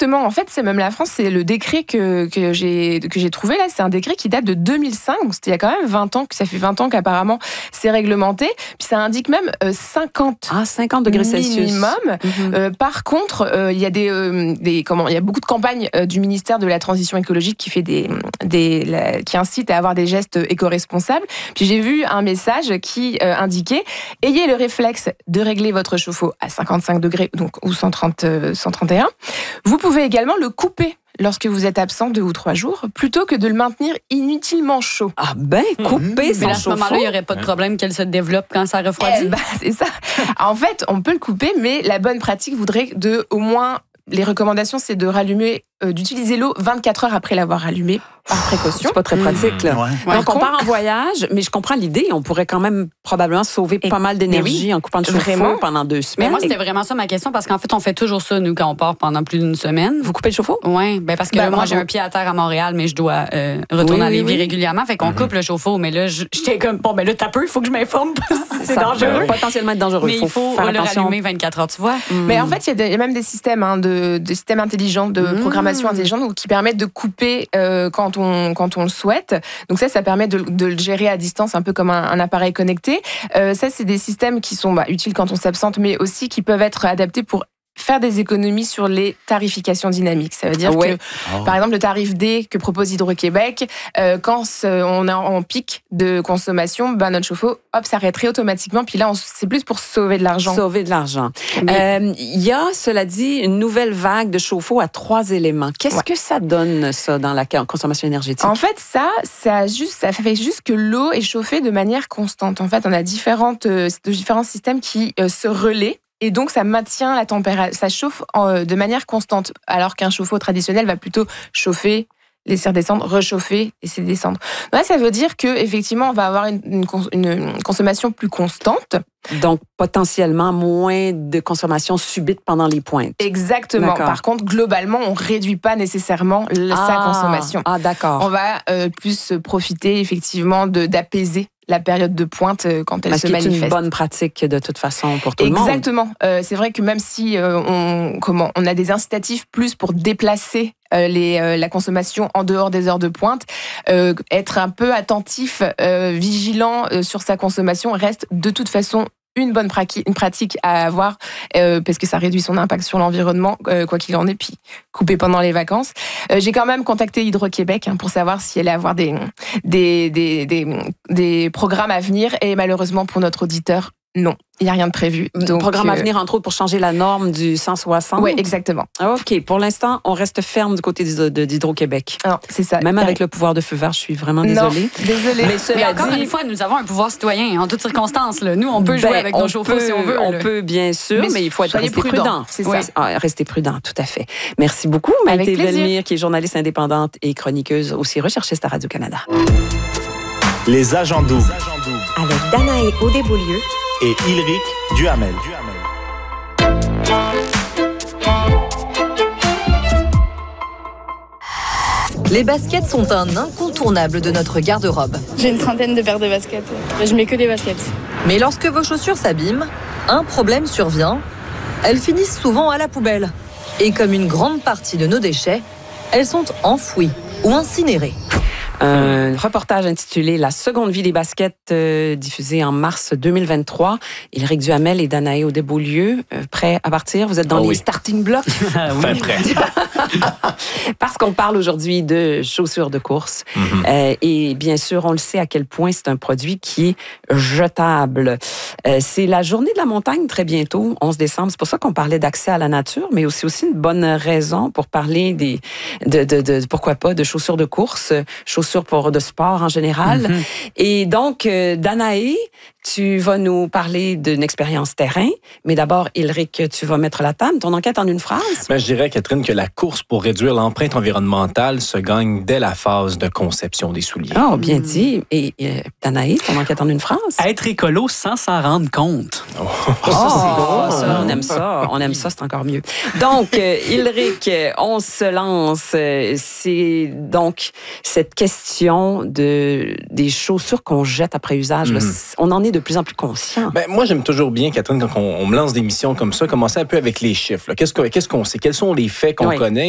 Exactement. En fait, c'est même la France, c'est le décret que j'ai trouvé là. C'est un décret qui date de 2005. Donc, c'était il y a quand même 20 ans, que ça fait 20 ans qu'apparemment c'est réglementé. Puis ça indique même 50 degrés Celsius minimum. Par contre, il y a il y a beaucoup de campagnes du ministère de la Transition écologique qui fait qui incite à avoir des gestes éco-responsables. Puis j'ai vu un message qui indiquait: ayez le réflexe de régler votre chauffe-eau à 55 degrés, donc ou 131. Vous pouvez également le couper lorsque vous êtes absent 2 ou 3 jours, plutôt que de le maintenir inutilement chaud. Ah ben, couper son chauffe-eau. Mais à ce moment-là, il n'y aurait pas de problème qu'elle se développe quand ça refroidit? C'est ça. En fait, on peut le couper, mais la bonne pratique voudrait au moins... Les recommandations, c'est d'utiliser l'eau 24 heures après l'avoir allumée, par précaution. C'est pas très pratique, là. Ouais. Donc, on part en voyage, mais je comprends l'idée. On pourrait quand même probablement sauver pas mal d'énergie en coupant le chauffe-eau pendant 2 semaines. Mais moi, c'était vraiment ça ma question, parce qu'en fait, on fait toujours ça, nous, quand on part pendant plus d'une semaine. Vous coupez le chauffe-eau? Oui, parce que moi, j'ai un pied à terre à Montréal, mais je dois retourner à Lévis régulièrement. Fait qu'on coupe le chauffe-eau, mais là, j'étais comme, bon, mais là, t'as peu, il faut que je m'informe, c'est dangereux. Potentiellement être dangereux. Mais il faut le rallumer 24 heures, tu vois. Mais en fait, il y a même des systèmes, des systèmes intelligents, de programmation intelligente, qui permettent de couper quand on le souhaite. Donc ça permet de le gérer à distance, un peu comme un appareil connecté. Ça, c'est des systèmes qui sont utiles quand on s'absente, mais aussi qui peuvent être adaptés pour faire des économies sur les tarifications dynamiques. Ça veut dire que, par exemple, le tarif D que propose Hydro-Québec, quand on est en pic de consommation, notre chauffe-eau, s'arrêterait automatiquement. Puis là, c'est plus pour sauver de l'argent. Sauver de l'argent. Il y a, cela dit, une nouvelle vague de chauffe-eau à 3 éléments. Qu'est-ce que ça donne, ça, dans la consommation énergétique? En fait, ça fait juste que l'eau est chauffée de manière constante. En fait, on a différents systèmes qui se relaient. Et donc, ça maintient la température, ça chauffe de manière constante, alors qu'un chauffe-eau traditionnel va plutôt chauffer, laisser redescendre, rechauffer, laisser descendre. Là, ça veut dire qu'effectivement, on va avoir une consommation plus constante. Donc, potentiellement, moins de consommation subite pendant les pointes. Exactement. D'accord. Par contre, globalement, on ne réduit pas nécessairement sa consommation. Ah, d'accord. On va plus profiter, effectivement, d'apaiser la période de pointe quand elle se manifeste. C'est une bonne pratique de toute façon pour tout le monde. Exactement. C'est vrai que même si on a des incitatifs plus pour déplacer la consommation en dehors des heures de pointe, être un peu attentif, vigilant sur sa consommation reste de toute façon une bonne pratique à avoir parce que ça réduit son impact sur l'environnement, quoi qu'il en ait, puis couper pendant les vacances. J'ai quand même contacté Hydro-Québec pour savoir si elle allait avoir des programmes à venir, et malheureusement pour notre auditeur, non, il n'y a rien de prévu. Donc, programme à venir, entre autres, pour changer la norme du 160? Oui, exactement. OK. Pour l'instant, on reste ferme du côté d'Hydro-Québec. Non, c'est ça. Même avec le pouvoir de feu vert, je suis vraiment désolée. Non, désolée. Mais encore une fois, nous avons un pouvoir citoyen en toutes circonstances. Là. Nous, on peut jouer avec nos chauffe-eau si on veut. On peut, bien sûr, mais il faut être prudent. C'est ça. Rester prudent, tout à fait. Merci beaucoup, Maïté Velmire, qui est journaliste indépendante et chroniqueuse, aussi recherchiste à Radio-Canada. Les agents doubles. Avec Danae Audébeaulieu et Ilric Duhamel. Les baskets sont un incontournable de notre garde-robe. J'ai une trentaine de paires de baskets. Je mets que des baskets. Mais lorsque vos chaussures s'abîment, un problème survient. Elles finissent souvent à la poubelle. Et comme une grande partie de nos déchets, elles sont enfouies ou incinérées. Un reportage intitulé « La seconde vie des baskets » diffusé en mars 2023. Ilric Duhamel et Danae Audébeaulieu, prêts à partir? Vous êtes dans les starting blocks? Oui, prêt. Parce qu'on parle aujourd'hui de chaussures de course. Et bien sûr, on le sait à quel point c'est un produit qui est jetable. C'est la journée de la montagne très bientôt, 11 décembre. C'est pour ça qu'on parlait d'accès à la nature, mais aussi une bonne raison pour parler pourquoi pas, de chaussures de course, chaussures de sport en général. Et donc, Danae, tu vas nous parler d'une expérience terrain, mais d'abord, Ilric, tu vas mettre la table. Ton enquête en une phrase? Je dirais, Catherine, que la course pour réduire l'empreinte environnementale se gagne dès la phase de conception des souliers. Oh, bien dit. Et Danae, ton enquête en une phrase? Être écolo sans s'en rendre compte. Ça, on aime ça. On aime ça, c'est encore mieux. Donc, Ilric, on se lance. C'est donc cette question des chaussures qu'on jette après usage. Là, on en est de plus en plus conscient. Moi, j'aime toujours bien, Catherine, quand on me lance des missions comme ça, commencer un peu avec les chiffres. Qu'est-ce qu'on sait? Quels sont les faits qu'on connaît?